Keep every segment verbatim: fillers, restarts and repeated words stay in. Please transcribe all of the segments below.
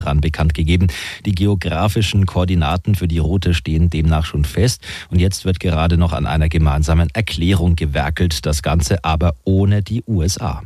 ran bekannt gegeben. Die geografischen Koordinaten für die Route stehen demnach schon fest. Und jetzt wird gerade noch an einer gemeinsamen Erklärung gewerkelt. Das Ganze aber ohne die U S A.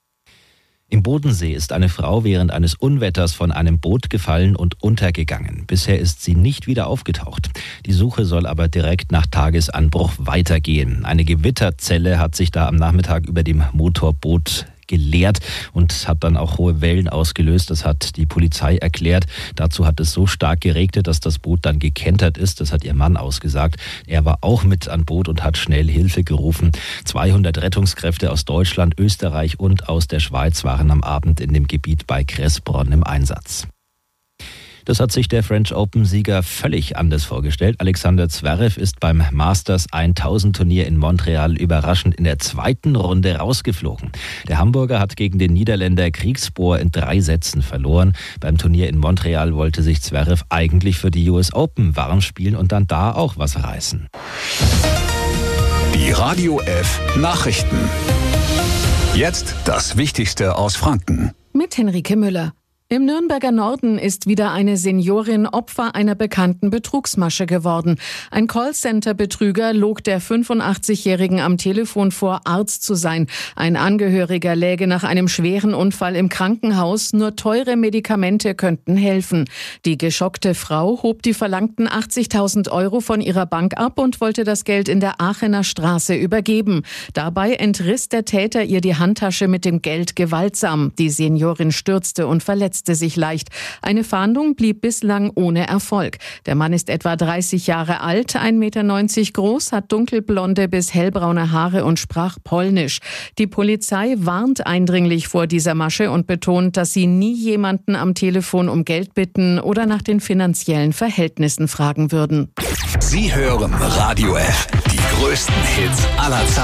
Im Bodensee ist eine Frau während eines Unwetters von einem Boot gefallen und untergegangen. Bisher ist sie nicht wieder aufgetaucht. Die Suche soll aber direkt nach Tagesanbruch weitergehen. Eine Gewitterzelle hat sich da am Nachmittag über dem Motorboot geleert und hat dann auch hohe Wellen ausgelöst. Das hat die Polizei erklärt. Dazu hat es so stark geregnet, dass das Boot dann gekentert ist. Das hat ihr Mann ausgesagt. Er war auch mit an Bord und hat schnell Hilfe gerufen. zweihundert Rettungskräfte aus Deutschland, Österreich und aus der Schweiz waren am Abend in dem Gebiet bei Kressbronn im Einsatz. Das hat sich der French Open-Sieger völlig anders vorgestellt. Alexander Zverev ist beim Masters tausend Turnier in Montreal überraschend in der zweiten Runde rausgeflogen. Der Hamburger hat gegen den Niederländer Griekspoor in drei Sätzen verloren. Beim Turnier in Montreal wollte sich Zverev eigentlich für die U S Open warm spielen und dann da auch was reißen. Die Radio F Nachrichten. Jetzt das Wichtigste aus Franken. Mit Henrike Müller. Im Nürnberger Norden ist wieder eine Seniorin Opfer einer bekannten Betrugsmasche geworden. Ein Callcenter-Betrüger log der fünfundachtzigjährigen am Telefon vor, Arzt zu sein. Ein Angehöriger läge nach einem schweren Unfall im Krankenhaus. Nur teure Medikamente könnten helfen. Die geschockte Frau hob die verlangten achtzigtausend Euro von ihrer Bank ab und wollte das Geld in der Aachener Straße übergeben. Dabei entriss der Täter ihr die Handtasche mit dem Geld gewaltsam. Die Seniorin stürzte und verletzte sich leicht. Eine Fahndung blieb bislang ohne Erfolg. Der Mann ist etwa dreißig Jahre alt, ein Meter neunzig groß, hat dunkelblonde bis hellbraune Haare und sprach Polnisch. Die Polizei warnt eindringlich vor dieser Masche und betont, dass sie nie jemanden am Telefon um Geld bitten oder nach den finanziellen Verhältnissen fragen würden. Sie hören Radio F, die größten Hits aller Zeiten.